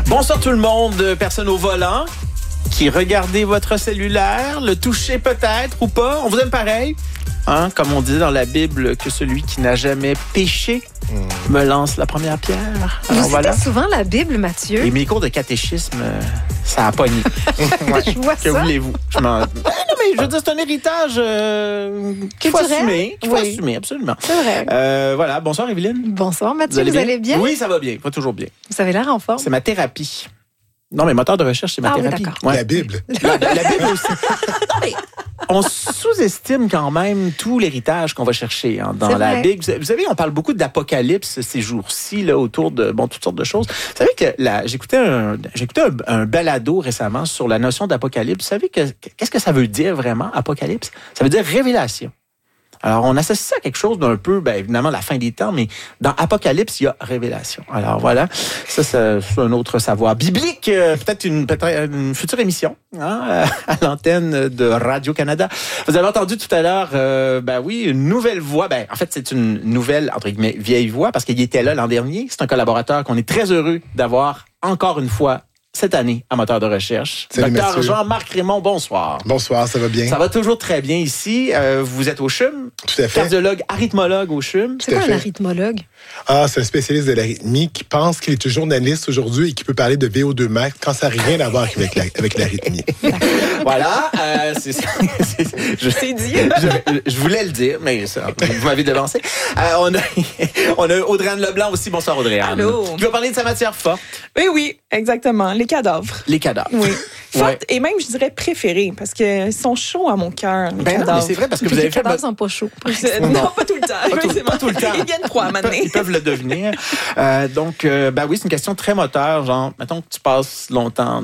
Bonsoir tout le monde, personne au volant qui regardez votre cellulaire, le touchez peut-être ou pas, on vous aime pareil. Hein, comme on disait dans la Bible, que celui qui n'a jamais péché me lance la première pierre. Alors, vous citez souvent la Bible, Mathieu. Et mes cours de catéchisme, ça a pogné. Ouais. Je vois que ça. voulez-vous? Non, mais je veux dire, c'est un héritage qu'il faut assumer. Qu'il faut assumer, absolument. C'est vrai. Voilà, bonsoir Evelyne. Bonsoir Mathieu, vous allez bien? Oui, ça va bien, pas toujours bien. Vous avez l'air en forme. C'est ma thérapie. Non, mais moteur de recherche, c'est ma thérapie. Oui, ouais. La Bible. La Bible aussi. Non, mais on sous-estime quand même tout l'héritage qu'on va chercher dans la Bible. Vous savez, on parle beaucoup d'Apocalypse ces jours-ci, là, autour de toutes sortes de choses. Vous savez que j'écoutais un balado récemment sur la notion d'Apocalypse. Vous savez qu'est-ce que ça veut dire vraiment, Apocalypse? Ça veut dire révélation. Alors, on associe ça à quelque chose d'un peu, évidemment, la fin des temps, mais dans Apocalypse, il y a révélation. Alors, voilà. Ça, c'est un autre savoir biblique. Peut-être une future émission, à l'antenne de Radio-Canada. Vous avez entendu tout à l'heure, une nouvelle voix. En fait, c'est une nouvelle, entre guillemets, vieille voix, parce qu'il était là l'an dernier. C'est un collaborateur qu'on est très heureux d'avoir encore une fois cette année à Moteur de recherche. Salut, Docteur Mathieu. Jean-Marc Raymond, bonsoir. Bonsoir, ça va bien? Ça va toujours très bien ici. Vous êtes au CHUM. Tout à fait. Cardiologue, arythmologue au CHUM. C'est quoi un arythmologue? C'est un spécialiste de l'arythmie qui pense qu'il est journaliste aujourd'hui et qui peut parler de VO2 max quand ça n'a rien à voir avec l'arythmie. Voilà. C'est dit. Je voulais le dire, mais ça, vous m'avez devancé. On a Audrey-Anne Leblanc aussi. Bonsoir Audrey-Anne. Allô. Qui va parler de sa matière forte. Oui, exactement. Les cadavres. Les cadavres. Oui. Forte Ouais. et même, je dirais, préférée, parce qu'ils sont chauds à mon cœur, les Non, cadavres. mais c'est vrai parce que vous Les avez fait... cadavres sont pas chauds. Non, pas tout le temps. Pas tout le temps. Ils viennent froid à un moment donné. Ils peuvent le devenir. Donc, oui, c'est une question très moteur. Genre, mettons que tu passes longtemps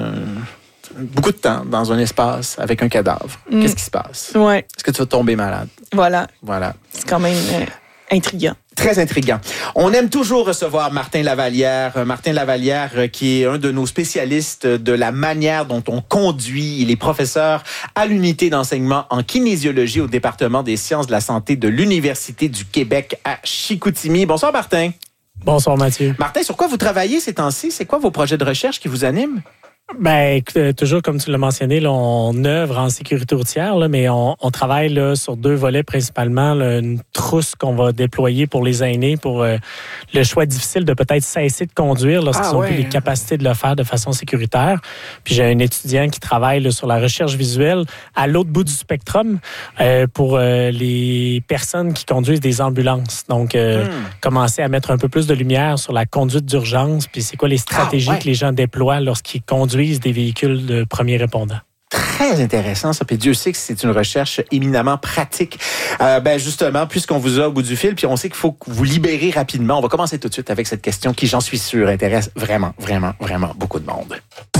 beaucoup de temps dans un espace avec un cadavre. Qu'est-ce qui se passe? Ouais, Est-ce que tu vas tomber malade? voilà. Voilà. C'est quand même intriguant. Très intriguant. On aime toujours recevoir Martin Lavallière. Martin Lavallière, qui est un de nos spécialistes de la manière dont on conduit. Il est professeur à l'unité d'enseignement en kinésiologie au département des sciences de la santé de l'Université du Québec à Chicoutimi. Bonsoir, Martin. Bonsoir, Mathieu. Martin, sur quoi vous travaillez ces temps-ci? C'est quoi vos projets de recherche qui vous animent? Toujours comme tu l'as mentionné, là, on œuvre en sécurité routière, là, mais on travaille là, sur deux volets principalement. Là, une trousse qu'on va déployer pour les aînés pour le choix difficile de peut-être cesser de conduire lorsqu'ils n'ont plus les capacités de le faire de façon sécuritaire. Puis j'ai un étudiant qui travaille là, sur la recherche visuelle à l'autre bout du spectrum pour les personnes qui conduisent des ambulances. Donc, commencer à mettre un peu plus de lumière sur la conduite d'urgence, puis c'est quoi les stratégies que les gens déploient lorsqu'ils conduisent des véhicules de premiers répondants. Très intéressant, ça. Puis Dieu sait que c'est une recherche éminemment pratique. Justement, puisqu'on vous a au bout du fil, puis on sait qu'il faut vous libérer rapidement, on va commencer tout de suite avec cette question qui, j'en suis sûr, intéresse vraiment, vraiment, vraiment beaucoup de monde.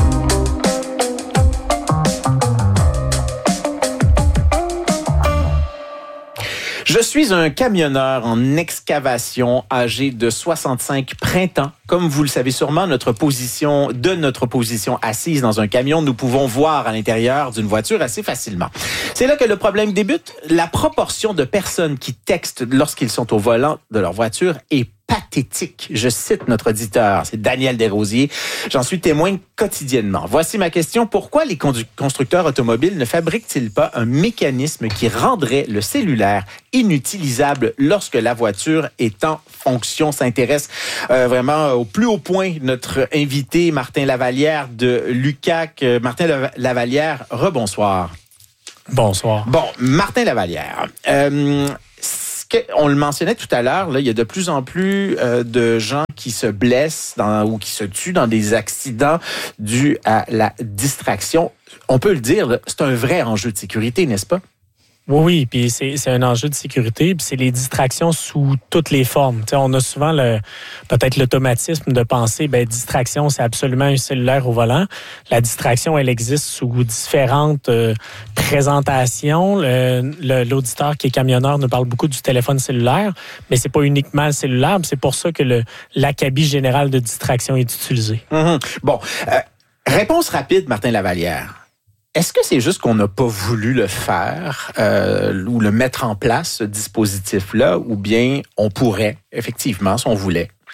Je suis un camionneur en excavation âgé de 65 printemps. Comme vous le savez sûrement, notre position assise dans un camion, nous pouvons voir à l'intérieur d'une voiture assez facilement. C'est là que le problème débute. La proportion de personnes qui textent lorsqu'ils sont au volant de leur voiture est pathétique. Je cite notre auditeur, c'est Daniel Desrosiers. J'en suis témoin quotidiennement. Voici ma question. Pourquoi les constructeurs automobiles ne fabriquent-ils pas un mécanisme qui rendrait le cellulaire inutilisable lorsque la voiture est en fonction? Ça intéresse vraiment au plus haut point notre invité Martin Lavallière de l'UQAC. Martin Lavallière, rebonsoir. Bonsoir. Bon, Martin Lavallière, on le mentionnait tout à l'heure, là, il y a de plus en plus de gens qui se blessent ou qui se tuent dans des accidents dus à la distraction. On peut le dire, là, c'est un vrai enjeu de sécurité, n'est-ce pas? Oui, puis c'est un enjeu de sécurité, puis c'est les distractions sous toutes les formes. T'sais, on a souvent peut-être l'automatisme de penser, distraction, c'est absolument un cellulaire au volant. La distraction, elle existe sous différentes présentations. L'auditeur qui est camionneur nous parle beaucoup du téléphone cellulaire, mais c'est pas uniquement le cellulaire. C'est pour ça que l'acabit général de distraction est utilisé. Bon, réponse rapide, Martin Lavallière. Est-ce que c'est juste qu'on n'a pas voulu le faire ou le mettre en place, ce dispositif-là, ou bien on pourrait, effectivement, si on voulait,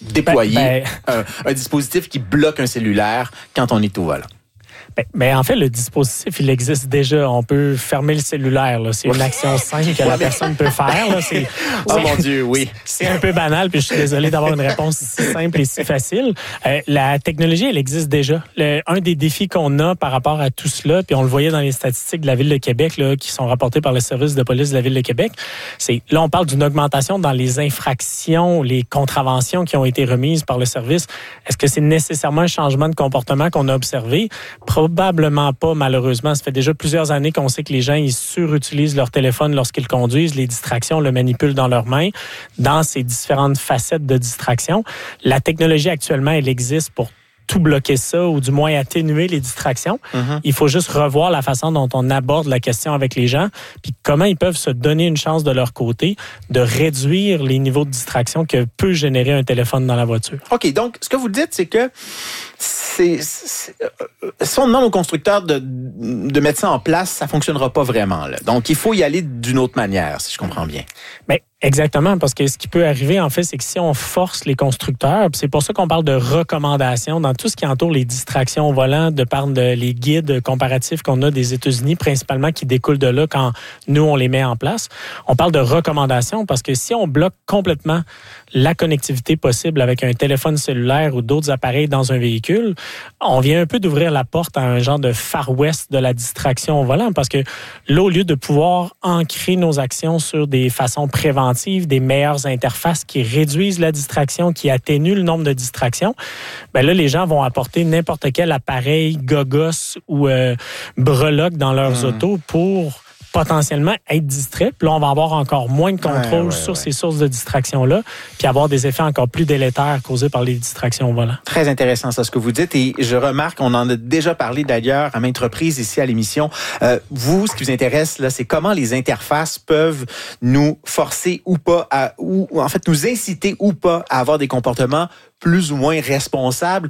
déployer un dispositif qui bloque un cellulaire quand on est au volant? En fait, le dispositif, il existe déjà. On peut fermer le cellulaire. Là. C'est une action simple que la personne peut faire. Là. Mon Dieu, oui. C'est un peu banal, puis je suis désolé d'avoir une réponse si simple et si facile. La technologie, elle existe déjà. Un des défis qu'on a par rapport à tout cela, puis on le voyait dans les statistiques de la Ville de Québec là, qui sont rapportées par le service de police de la Ville de Québec, c'est là, on parle d'une augmentation dans les infractions, les contraventions qui ont été remises par le service. Est-ce que c'est nécessairement un changement de comportement qu'on a observé? Probablement pas, malheureusement. Ça fait déjà plusieurs années qu'on sait que les gens, ils surutilisent leur téléphone lorsqu'ils conduisent. Les distractions le manipulent dans leurs mains, dans ces différentes facettes de distraction. La technologie, actuellement, elle existe pour tout bloquer ça ou du moins atténuer les distractions. Il faut juste revoir la façon dont on aborde la question avec les gens puis comment ils peuvent se donner une chance de leur côté de réduire les niveaux de distraction que peut générer un téléphone dans la voiture. OK, donc ce que vous dites, c'est que si on demande aux constructeurs de mettre ça en place, ça ne fonctionnera pas vraiment. Là. Donc, il faut y aller d'une autre manière, si je comprends bien. Exactement, parce que ce qui peut arriver, en fait, c'est que si on force les constructeurs, c'est pour ça qu'on parle de recommandations dans tout ce qui entoure les distractions au volant, de par les guides comparatifs qu'on a des États-Unis, principalement, qui découlent de là quand nous, on les met en place. On parle de recommandations parce que si on bloque complètement la connectivité possible avec un téléphone cellulaire ou d'autres appareils dans un véhicule, on vient un peu d'ouvrir la porte à un genre de Far West de la distraction au volant parce que là, au lieu de pouvoir ancrer nos actions sur des façons préventives, des meilleures interfaces qui réduisent la distraction, qui atténuent le nombre de distractions, là, les gens vont apporter n'importe quel appareil gogos ou breloque dans leurs autos pour potentiellement être distrait. Puis là, on va avoir encore moins de contrôle sur ces sources de distraction-là, puis avoir des effets encore plus délétères causés par les distractions au volant. Très intéressant, ça, ce que vous dites. Et je remarque, on en a déjà parlé d'ailleurs à maintes reprises ici à l'émission. Vous, ce qui vous intéresse, là, c'est comment les interfaces peuvent nous forcer ou pas ou en fait, nous inciter ou pas à avoir des comportements plus ou moins responsables.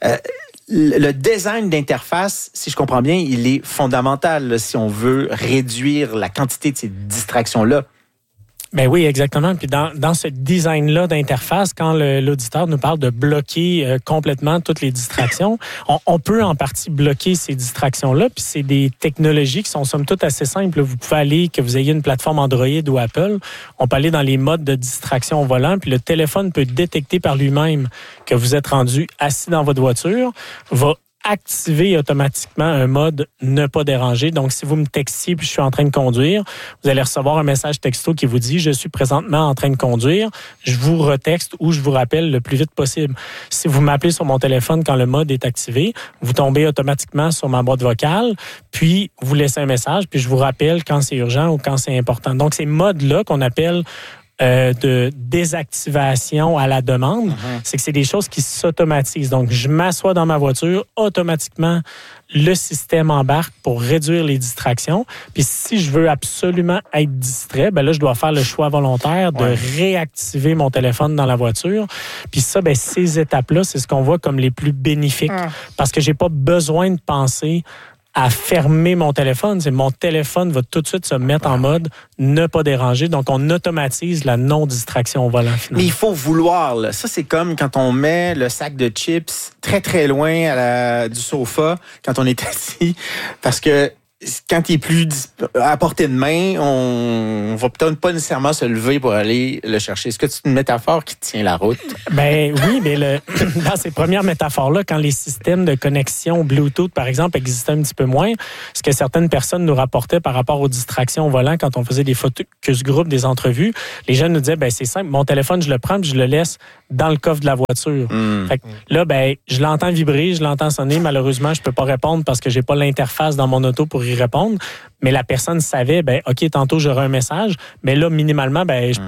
Le design d'interface, si je comprends bien, il est fondamental là, si on veut réduire la quantité de ces distractions-là. Ben oui, exactement. Puis dans ce design-là d'interface, quand l'auditeur nous parle de bloquer complètement toutes les distractions, on peut en partie bloquer ces distractions-là. Puis c'est des technologies qui sont somme toute assez simples. Vous pouvez aller, que vous ayez une plateforme Android ou Apple, on peut aller dans les modes de distraction au volant, puis le téléphone peut détecter par lui-même que vous êtes rendu assis dans votre voiture, va activer automatiquement un mode ne pas déranger. Donc, si vous me textiez puis je suis en train de conduire, vous allez recevoir un message texto qui vous dit « Je suis présentement en train de conduire, je vous retexte ou je vous rappelle le plus vite possible ». Si vous m'appelez sur mon téléphone quand le mode est activé, vous tombez automatiquement sur ma boîte vocale, puis vous laissez un message, puis je vous rappelle quand c'est urgent ou quand c'est important. Donc, ces modes-là qu'on appelle de désactivation à la demande, c'est que c'est des choses qui s'automatisent. Donc, je m'assois dans ma voiture, automatiquement, le système embarque pour réduire les distractions. Puis, si je veux absolument être distrait, là, je dois faire le choix volontaire de réactiver mon téléphone dans la voiture. Puis ça, ces étapes-là, c'est ce qu'on voit comme les plus bénéfiques. Parce que j'ai pas besoin de penser à fermer mon téléphone. C'est mon téléphone va tout de suite se mettre en mode ne pas déranger. Donc, on automatise la non-distraction au volant, finalement. Mais il faut vouloir, là. Ça, c'est comme quand on met le sac de chips très, très loin du sofa quand on est assis. Parce que quand il est plus à portée de main, on va peut-être pas nécessairement se lever pour aller le chercher. Est-ce que c'est une métaphore qui tient la route? Oui, mais dans ces premières métaphores-là, quand les systèmes de connexion Bluetooth, par exemple, existaient un petit peu moins, ce que certaines personnes nous rapportaient par rapport aux distractions au volant quand on faisait des focus group, des entrevues, les gens nous disaient, c'est simple, mon téléphone, je le prends puis je le laisse dans le coffre de la voiture. Fait que là, je l'entends vibrer, je l'entends sonner. Malheureusement, je peux pas répondre parce que j'ai pas l'interface dans mon auto pour y répondre. Mais la personne savait, OK, tantôt j'aurai un message, mais là, minimalement,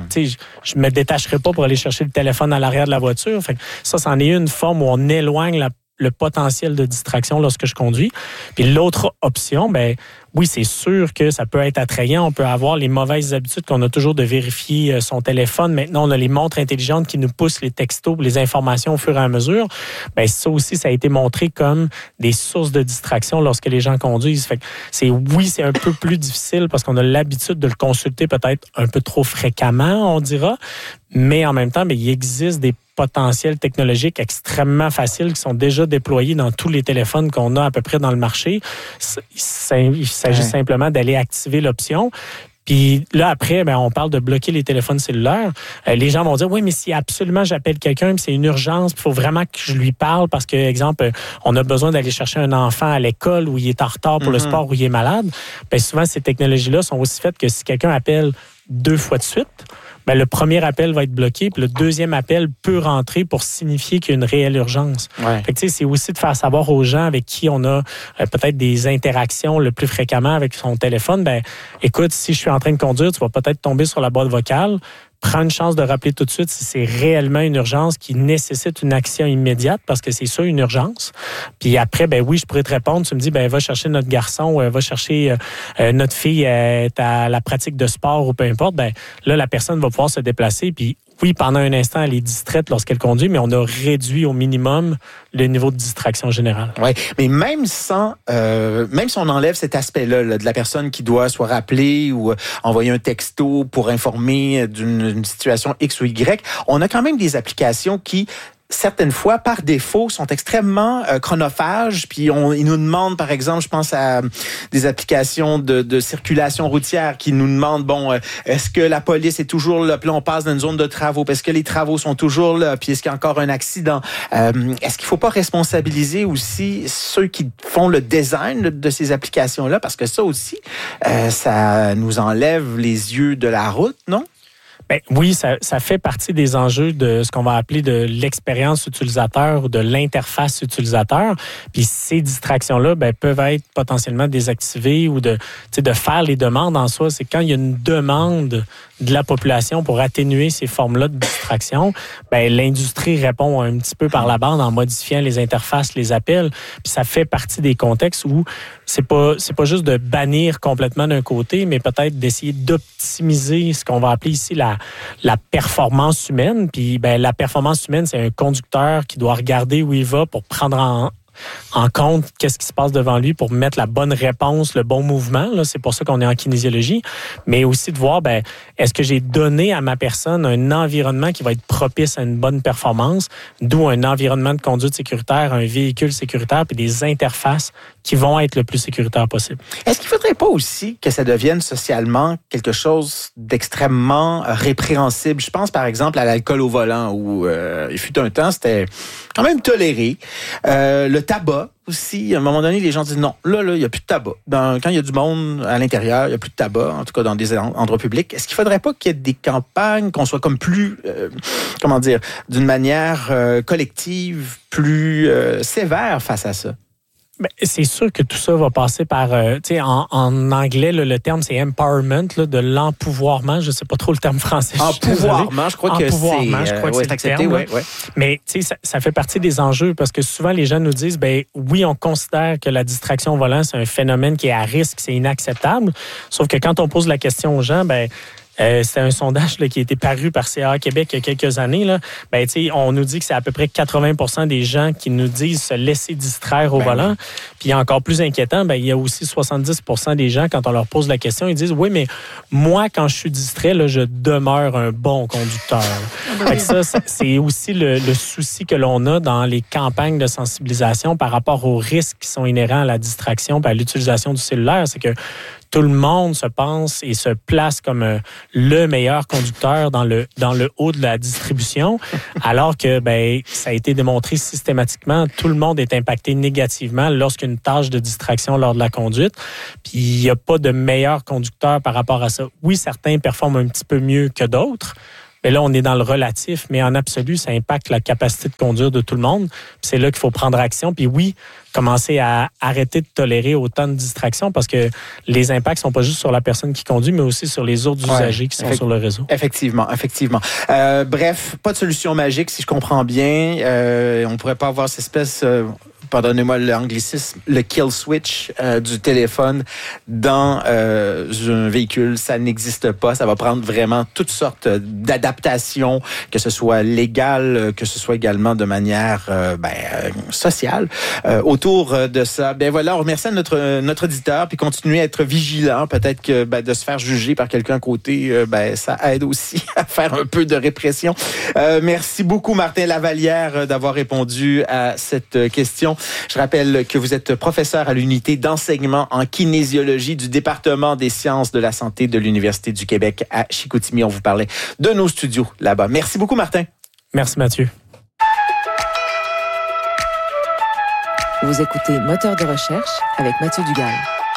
je me détacherai pas pour aller chercher le téléphone à l'arrière de la voiture. Fait que ça, c'en est une forme où on éloigne le potentiel de distraction lorsque je conduis. Puis l'autre option, oui, c'est sûr que ça peut être attrayant. On peut avoir les mauvaises habitudes qu'on a toujours de vérifier son téléphone. Maintenant, on a les montres intelligentes qui nous poussent les textos, les informations au fur et à mesure. Bien, ça aussi, ça a été montré comme des sources de distraction lorsque les gens conduisent. Fait que c'est un peu plus difficile parce qu'on a l'habitude de le consulter peut-être un peu trop fréquemment, on dira. Mais en même temps, bien, il existe des potentiels technologiques extrêmement faciles qui sont déjà déployés dans tous les téléphones qu'on a à peu près dans le marché. Il s'agit simplement d'aller activer l'option. Puis là, après, ben, on parle de bloquer les téléphones cellulaires. Les gens vont dire, oui, mais si absolument j'appelle quelqu'un, puis c'est une urgence, il faut vraiment que je lui parle parce que, exemple, on a besoin d'aller chercher un enfant à l'école où il est en retard pour le sport, où il est malade. Bien, souvent, ces technologies-là sont aussi faites que si quelqu'un appelle 2 fois de suite, bien, le premier appel va être bloqué, puis le deuxième appel peut rentrer pour signifier qu'il y a une réelle urgence. Ouais. Fait que, c'est aussi de faire savoir aux gens avec qui on a peut-être des interactions le plus fréquemment avec son téléphone, ben, écoute, si je suis en train de conduire, tu vas peut-être tomber sur la boîte vocale. Prends une chance de rappeler tout de suite si c'est réellement une urgence qui nécessite une action immédiate parce que c'est ça, une urgence. Puis après, ben oui, je pourrais te répondre. Tu me dis, ben va chercher notre garçon, va chercher notre fille à la pratique de sport ou peu importe. Ben là, la personne va pouvoir se déplacer. Puis oui, pendant un instant, elle est distraite lorsqu'elle conduit, mais on a réduit au minimum le niveau de distraction générale. Oui, mais même si on enlève cet aspect-là là, de la personne qui doit soit rappeler ou envoyer un texto pour informer d'une situation X ou Y, on a quand même des applications qui certaines fois, par défaut, sont extrêmement chronophages. Puis ils nous demandent, par exemple, je pense à des applications de circulation routière qui nous demandent, bon, est-ce que la police est toujours là? Puis là, on passe dans une zone de travaux. Est-ce que les travaux sont toujours là? Puis est-ce qu'il y a encore un accident? Est-ce qu'il ne faut pas responsabiliser aussi ceux qui font le design de ces applications-là? Parce que ça aussi, ça nous enlève les yeux de la route, non? Bien, oui, ça fait partie des enjeux de ce qu'on va appeler de l'expérience utilisateur ou de l'interface utilisateur. Puis ces distractions-là peuvent être potentiellement désactivées ou de faire les demandes en soi. C'est quand il y a une demande de la population pour atténuer ces formes-là de distraction, l'industrie répond un petit peu par la bande en modifiant les interfaces, les appels. Puis ça fait partie des contextes où c'est pas juste de bannir complètement d'un côté, mais peut-être d'essayer d'optimiser ce qu'on va appeler ici la performance humaine. Puis la performance humaine, c'est un conducteur qui doit regarder où il va pour prendre en compte qu'est-ce qui se passe devant lui pour mettre la bonne réponse, le bon mouvement. Là, c'est pour ça qu'on est en kinésiologie. Mais aussi de voir, est-ce que j'ai donné à ma personne un environnement qui va être propice à une bonne performance, d'où un environnement de conduite sécuritaire, un véhicule sécuritaire, puis des interfaces qui vont être le plus sécuritaire possible. Est-ce qu'il ne faudrait pas aussi que ça devienne socialement quelque chose d'extrêmement répréhensible? Je pense par exemple à l'alcool au volant où il fut un temps, c'était quand même toléré. Le tabac aussi, à un moment donné, les gens disent non, là, il n'y a plus de tabac. Quand il y a du monde à l'intérieur, il n'y a plus de tabac, en tout cas dans des endroits publics. Est-ce qu'il ne faudrait pas qu'il y ait des campagnes, qu'on soit comme plus, d'une manière collective, plus sévère face à ça? C'est sûr que tout ça va passer par, en anglais, le terme, c'est empowerment, de l'empouvoirment. Je ne sais pas trop le terme français. Empouvoirment, je crois que c'est accepté. Ouais. Mais ça fait partie des enjeux parce que souvent, les gens nous disent, oui, on considère que la distraction au volant, c'est un phénomène qui est à risque, c'est inacceptable. Sauf que quand on pose la question aux gens, c'est un sondage qui a été paru par CA Québec il y a quelques années. Là. On nous dit que c'est à peu près 80% des gens qui nous disent se laisser distraire au volant. Puis encore plus inquiétant, il y a aussi 70% des gens, quand on leur pose la question, ils disent « Oui, mais moi, quand je suis distrait, là, je demeure un bon conducteur. » Ça, c'est aussi le souci que l'on a dans les campagnes de sensibilisation par rapport aux risques qui sont inhérents à la distraction et à l'utilisation du cellulaire. C'est que tout le monde se pense et se place comme le meilleur conducteur dans le haut de la distribution, alors que ça a été démontré systématiquement, tout le monde est impacté négativement lorsqu'une tâche de distraction lors de la conduite. Puis il n'y a pas de meilleur conducteur par rapport à ça. Oui, certains performent un petit peu mieux que d'autres. Mais là, on est dans le relatif, mais en absolu, ça impacte la capacité de conduire de tout le monde. Puis c'est là qu'il faut prendre action. Puis oui, commencer à arrêter de tolérer autant de distractions parce que les impacts sont pas juste sur la personne qui conduit, mais aussi sur les autres usagers qui sont sur le réseau. Effectivement. Bref, pas de solution magique, si je comprends bien. On pourrait pas avoir cette espèce... pardonnez-moi l'anglicisme, le kill switch du téléphone dans un véhicule, ça n'existe pas. Ça va prendre vraiment toutes sortes d'adaptations, que ce soit légal, que ce soit également de manière sociale. Autour de ça, voilà, on remercie notre auditeur, puis continuer à être vigilant. Peut-être que de se faire juger par quelqu'un à côté, ça aide aussi à faire un peu de répression. Merci beaucoup, Martin Lavalière, d'avoir répondu à cette question. Je rappelle que vous êtes professeur à l'unité d'enseignement en kinésiologie du département des sciences de la santé de l'Université du Québec à Chicoutimi. On vous parlait de nos studios là-bas. Merci beaucoup, Martin. Merci, Mathieu. Vous écoutez Moteur de recherche avec Mathieu Dugal.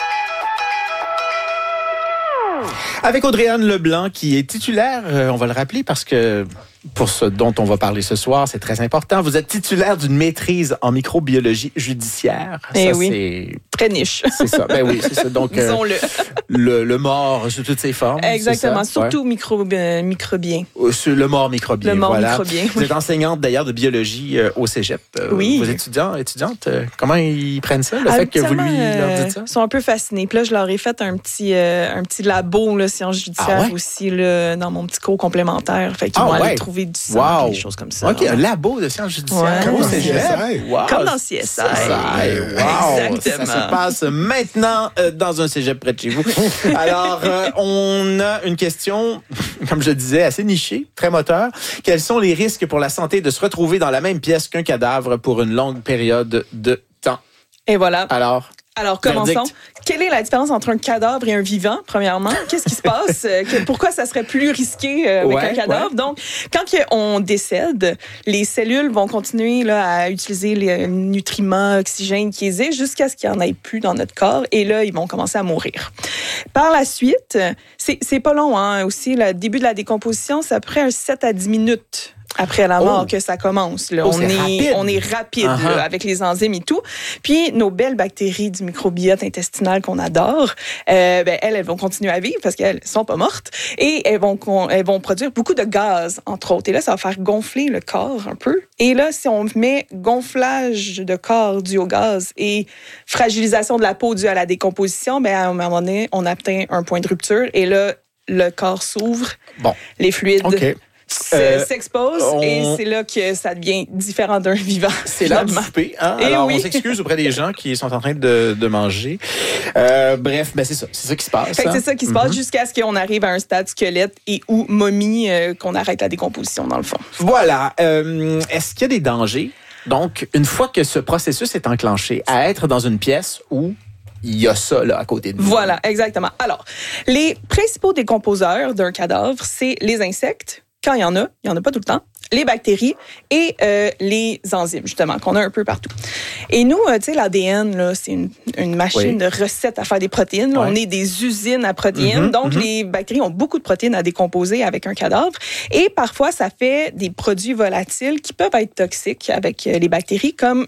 Avec Audrey-Anne Leblanc, qui est titulaire, on va le rappeler parce que pour ce dont on va parler ce soir, c'est très important. Vous êtes titulaire d'une maîtrise en microbiologie judiciaire. Ça, oui. C'est très niche. C'est ça. Ben oui, c'est ça. Donc, le mort sous toutes ses formes. Exactement. Surtout microbien. Le mort microbien. Le mort microbien. Vous êtes enseignante d'ailleurs de biologie au Cégep. Oui. Vos étudiantes, comment ils prennent ça, le fait que vous lui leur dites ça? Ils sont un peu fascinés. Puis là, je leur ai fait un petit labo, là, sciences judiciaires aussi, là, dans mon petit cours complémentaire. Fait qu'ils vont aller trouver du sang, des choses comme ça. OK, un labo de sciences judiciaires. Comme au CSI. Comme dans CSI. Wow. Exactement. Ça se passe maintenant dans un cégep près de chez vous. Alors, on a une question, comme je le disais, assez nichée, très moteur. Quels sont les risques pour la santé de se retrouver dans la même pièce qu'un cadavre pour une longue période de temps? Et voilà. Alors, commençons. Verdict. Quelle est la différence entre un cadavre et un vivant, premièrement? Qu'est-ce qui se passe? Pourquoi ça serait plus risqué avec un cadavre? Ouais. Donc, quand on décède, les cellules vont continuer là, à utiliser les nutriments, oxygène qui existent jusqu'à ce qu'il n'y en ait plus dans notre corps. Et là, ils vont commencer à mourir. Par la suite, c'est pas long, hein, aussi. Le début de la décomposition, c'est après 7 à 10 minutes. Après la mort que ça commence. Là. On est rapide là, avec les enzymes et tout. Puis, nos belles bactéries du microbiote intestinal qu'on adore, elles vont continuer à vivre parce qu'elles sont pas mortes. Et elles vont produire beaucoup de gaz, entre autres. Et là, ça va faire gonfler le corps un peu. Et là, si on met gonflage de corps dû au gaz et fragilisation de la peau due à la décomposition, à un moment donné, on atteint un point de rupture. Et là, le corps s'ouvre. Bon. Les fluides... s'expose et c'est là que ça devient différent d'un vivant. C'est là de souper. Hein? Alors, on s'excuse auprès des gens qui sont en train de manger. Bref, c'est ça. C'est ça qui se passe. C'est ça qui se passe jusqu'à ce qu'on arrive à un stade squelette et ou momie, qu'on arrête la décomposition, dans le fond. Voilà. Est-ce qu'il y a des dangers? Donc, une fois que ce processus est enclenché, à être dans une pièce où il y a ça là, à côté de nous. Voilà, exactement. Alors, les principaux décomposeurs d'un cadavre, c'est les insectes. Quand il y en a pas tout le temps, les bactéries et les enzymes, justement, qu'on a un peu partout. Et nous, tu sais, l'ADN, là, c'est une machine de recettes à faire des protéines. Là, on est des usines à protéines. Donc, les bactéries ont beaucoup de protéines à décomposer avec un cadavre. Et parfois, ça fait des produits volatiles qui peuvent être toxiques avec les bactéries, comme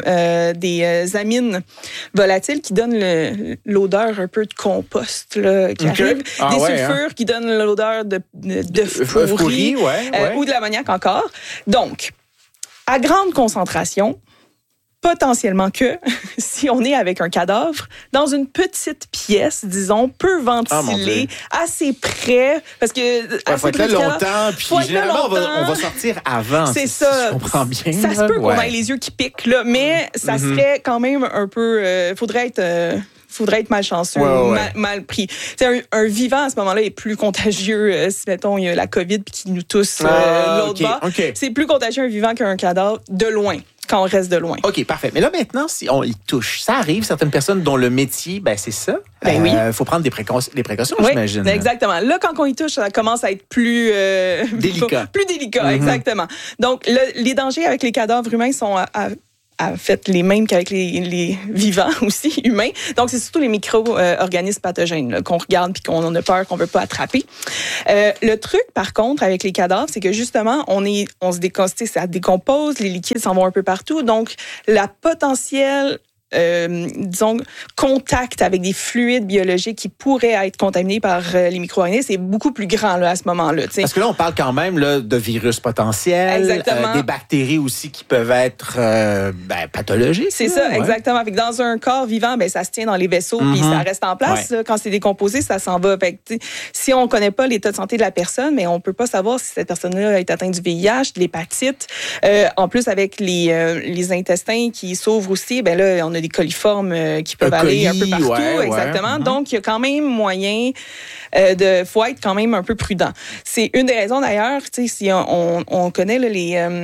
des amines volatiles qui donnent l'odeur un peu de compost là, qui arrive. Des sulfures qui donnent l'odeur de pourri. Ou de l'ammoniac encore. Donc, à grande concentration, potentiellement que, si on est avec un cadavre, dans une petite pièce, disons, peu ventilée, assez près, parce que... Il faut être là longtemps, puis généralement, on va sortir avant, c'est si ça. je comprends bien. Ça se peut qu'on ait les yeux qui piquent, là, mais ça serait quand même un peu... faudrait être malchanceux, mal pris. Un vivant, à ce moment-là, est plus contagieux. Si, mettons, il y a la COVID puis qui nous tousse l'autre bord. C'est plus contagieux un vivant qu'un cadavre de loin, quand on reste de loin. OK, parfait. Mais là, maintenant, si on y touche, ça arrive, certaines personnes dont le métier, c'est ça. Il faut prendre des précautions, j'imagine. Exactement. Là, quand on y touche, ça commence à être plus... délicat. Plus délicat, exactement. Donc, les dangers avec les cadavres humains sont en fait les mêmes qu'avec les vivants aussi, humains. Donc, c'est surtout les micro-organismes pathogènes là, qu'on regarde puis qu'on en a peur, qu'on veut pas attraper. Le truc, par contre, avec les cadavres, c'est que justement, ça décompose, les liquides s'en vont un peu partout. Donc, la potentielle disons, contact avec des fluides biologiques qui pourraient être contaminés par les micro-organismes, c'est beaucoup plus grand là, à ce moment-là. T'sais. Parce que là, on parle quand même là, de virus potentiels, des bactéries aussi qui peuvent être pathologiques. C'est ça, exactement. Fait que dans un corps vivant, ça se tient dans les vaisseaux puis ça reste en place. Là, quand c'est décomposé, ça s'en va. Fait que, si on ne connaît pas l'état de santé de la personne, mais on ne peut pas savoir si cette personne-là est atteinte du VIH, de l'hépatite. En plus, avec les intestins qui s'ouvrent aussi, là, on a des coliformes qui peuvent aller un peu partout. Exactement. Donc, il y a quand même moyen faut être quand même un peu prudent. C'est une des raisons d'ailleurs, si on connaît là,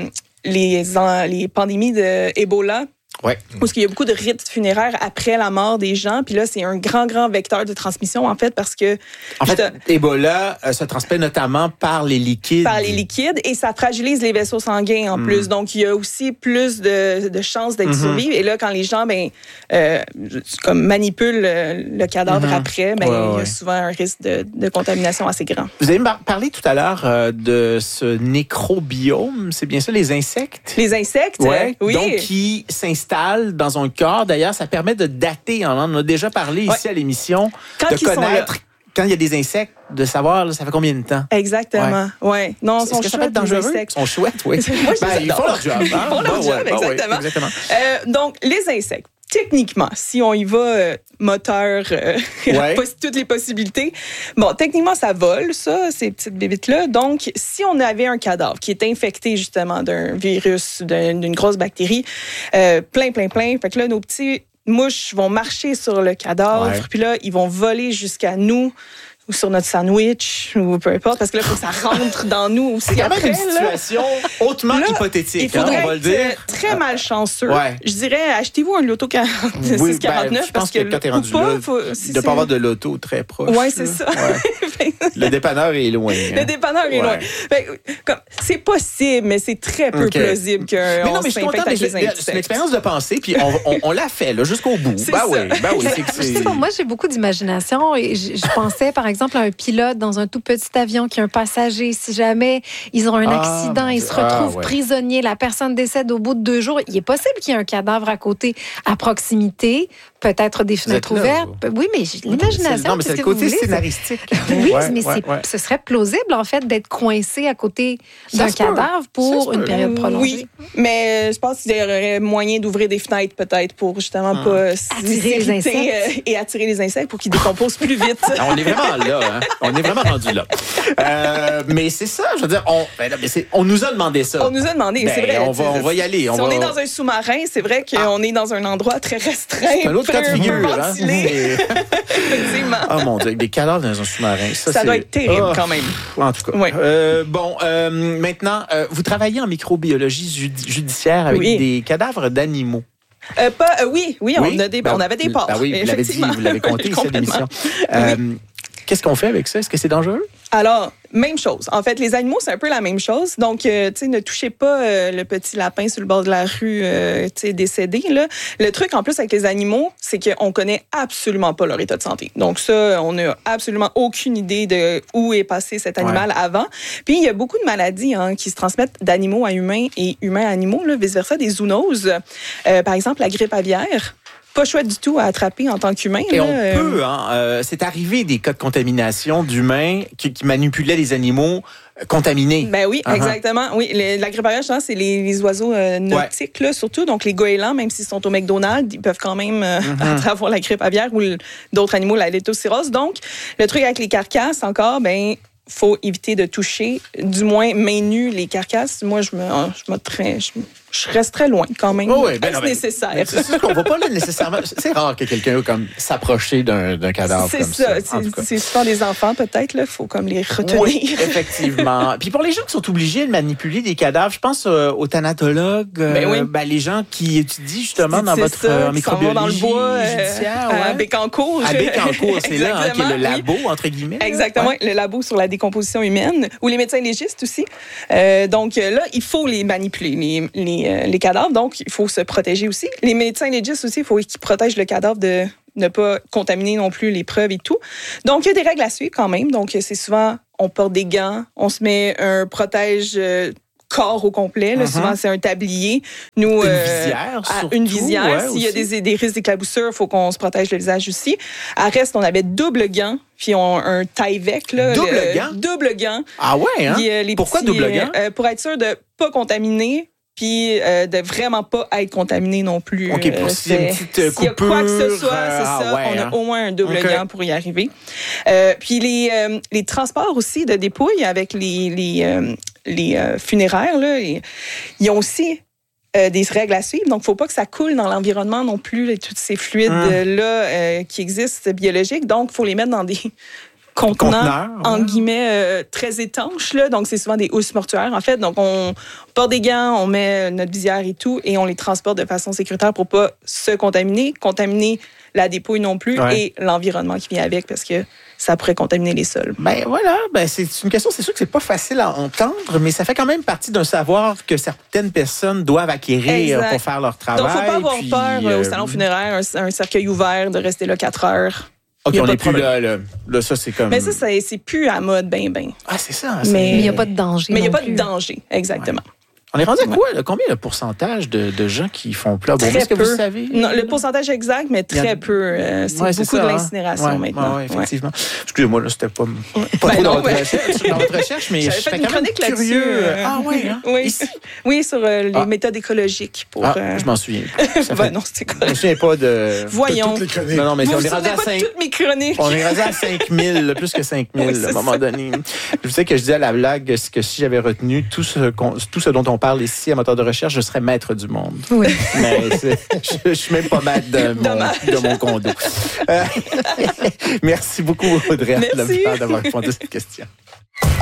les pandémies d'Ebola. Ouais. Parce qu'il y a beaucoup de rites funéraires après la mort des gens. Puis là, c'est un grand vecteur de transmission, en fait, parce que... En fait, Ebola se transmet notamment par les liquides. Par les liquides, et ça fragilise les vaisseaux sanguins, en plus. Donc, il y a aussi plus de chances d'être survivre. Et là, quand les gens, comme manipulent le cadavre après, il y a souvent un risque de contamination assez grand. Vous avez parlé tout à l'heure de ce nécrobiome. C'est bien ça, les insectes? Les insectes, oui. Donc, qui s'installent dans un corps. D'ailleurs, ça permet de dater. On en a déjà parlé ici à l'émission. De connaître, quand il y a des insectes, de savoir là, ça fait combien de temps. Exactement. Ouais. Non, est-ce que ça peut être dangereux? Ils sont chouettes, oui. Moi, ils font leur job. Ils font leur job, exactement. Donc, les insectes. Techniquement, si on y va moteur, toutes les possibilités. Bon, techniquement, ça vole, ça, ces petites bébites-là. Donc, si on avait un cadavre qui est infecté, justement, d'un virus, d'une grosse bactérie, plein. Fait que là, nos petits mouches vont marcher sur le cadavre, puis là, ils vont voler jusqu'à nous, ou sur notre sandwich, ou peu importe, parce que là, il faut que ça rentre dans nous aussi. C'est quand même une situation hautement hypothétique, il faudrait on va le dire. Très malchanceux. Je dirais, achetez-vous un loto 649, parce que quand t'es rendu là, il ne doit pas avoir de loto très proche. Oui, c'est ça. Le dépanneur est loin. Le dépanneur est loin. C'est possible, mais c'est très peu plausible qu'on s'infecte avec les insectes. C'est une expérience de pensée, puis on l'a fait là, jusqu'au bout. Moi, j'ai beaucoup d'imagination et je pensais, par exemple, à un pilote dans un tout petit avion qui a un passager. Si jamais ils ont un accident, ils se retrouvent prisonniers, la personne décède au bout de 2 jours, il est possible qu'il y ait un cadavre à côté, à proximité, peut-être des fenêtres ouvertes. Oui, mais l'imagination, non, mais c'est le côté scénaristique. Oui, mais ce serait plausible, en fait, d'être coincé à côté d'un cadavre pour une période prolongée. Oui, mais je pense qu'il y aurait moyen d'ouvrir des fenêtres, peut-être, pour justement pas attirer les insectes. Et attirer les insectes pour qu'ils décomposent plus vite. On est vraiment là. On est vraiment rendu là. Mais c'est ça, je veux dire, on nous a demandé ça. On nous a demandé, c'est vrai. On va y aller. Si on est dans un sous-marin, c'est vrai qu'on est dans un endroit très restreint. C'est un autre cas de figure. Effectivement. Oh mon Dieu, avec des cadavres dans un sous-marin. Ça doit être terrible quand même. En tout cas. Maintenant, vous travaillez en microbiologie judiciaire avec des cadavres d'animaux. Oui, on avait des porcs. Oui, vous l'avez compté ici à l'émission. Qu'est-ce qu'on fait avec ça? Est-ce que c'est dangereux? Alors, même chose. En fait, les animaux, c'est un peu la même chose. Donc, ne touchez pas le petit lapin sur le bord de la rue décédé. Là. Le truc, en plus, avec les animaux, c'est qu'on connaît absolument pas leur état de santé. Donc ça, on n'a absolument aucune idée de où est passé cet animal avant. Puis, il y a beaucoup de maladies qui se transmettent d'animaux à humains et humains à animaux, vice-versa, des zoonoses. Par exemple, la grippe aviaire. Pas chouette du tout à attraper en tant qu'humain. Et on peut, c'est arrivé des cas de contamination d'humains qui manipulaient les animaux contaminés. Ben oui, exactement. Oui, la grippe aviaire, c'est les oiseaux nautiques, là, surtout. Donc, les goélands, même s'ils sont au McDonald's, ils peuvent quand même avoir la grippe aviaire ou d'autres animaux, la leptospirose. Donc, le truc avec les carcasses, encore, faut éviter de toucher, du moins main nue, les carcasses. Moi, je reste très loin quand même. C'est nécessaire. C'est sûr qu'on ne va pas là nécessairement. C'est rare que quelqu'un s'approcher d'un cadavre comme ça. C'est souvent des enfants, peut-être. Il faut comme les retenir. Oui, effectivement. Puis pour les gens qui sont obligés de manipuler des cadavres, je pense aux thanatologues, les gens qui étudient justement dans votre microbiologie dans le bois, judiciaire. À Bécancour. À Bécancour, c'est là qui est le labo, entre guillemets. Exactement, le labo sur la décomposition humaine, ou les médecins légistes aussi. Donc là, il faut les manipuler, les cadavres, donc il faut se protéger aussi. Les médecins légistes aussi, il faut qu'ils protègent le cadavre de ne pas contaminer non plus les preuves et tout. Donc, il y a des règles à suivre quand même. Donc, c'est souvent, on porte des gants, on se met un protège corps au complet. Là. Souvent, c'est un tablier. Nous, une visière, une visière. S'il y a des risques d'éclaboussure, il faut qu'on se protège le visage aussi. À reste, on avait double gant, puis un taille-vec. Double gant. Ah ouais, hein? Puis, pourquoi double gant? Pour être sûr de ne pas contaminer, puis de vraiment pas être contaminé non plus. OK, pour s'il y a une petite coupure. S'il y a quoi que ce soit, c'est ça. Ouais, on a au moins un double gant pour y arriver. Puis les transports aussi de dépouilles avec les funéraires, là, ils ont aussi des règles à suivre. Donc, il ne faut pas que ça coule dans l'environnement non plus, tous ces fluides-là qui existent biologiques. Donc, il faut les mettre dans des contenants, en guillemets, très étanches. Là. Donc, c'est souvent des housses mortuaires, en fait. Donc, on porte des gants, on met notre visière et tout, et on les transporte de façon sécuritaire pour ne pas se contaminer la dépouille non plus et l'environnement qui vient avec, parce que ça pourrait contaminer les sols. Ben voilà, c'est une question, c'est sûr que c'est pas facile à entendre, mais ça fait quand même partie d'un savoir que certaines personnes doivent acquérir pour faire leur travail. Donc, il ne faut pas avoir peur au salon funéraire, un cercueil ouvert, de rester là 4 heures. OK, on n'est plus là, ça, c'est comme... Mais ça, c'est plus à mode, ben. Ah, c'est ça. Mais il n'y a pas de danger. Mais il n'y a pas de danger, exactement. Ouais. On est rendu à quoi? Là? Combien le pourcentage de gens qui font plat? Bon, est-ce que vous savez? Non, le pourcentage exact, mais très peu. C'est beaucoup de l'incinération maintenant. Oui, effectivement. Excusez-moi, là, c'était pas trop dans votre recherche, mais je suis quand même curieux. Ah oui, hein? Oui, sur les méthodes écologiques. Je m'en souviens. Non, c'était quoi? Je me souviens pas de... Voyons. Non, mais on est rendu à 5... toutes mes chroniques. On est rendu à 5000, plus que 5000 à un moment donné. Je sais que je disais à la blague que si j'avais retenu tout ce dont on parle ici à Moteur de recherche, je serais maître du monde. Oui. Mais je suis même pas maître de mon condo. Merci beaucoup, Audrey, d'avoir répondu à cette question.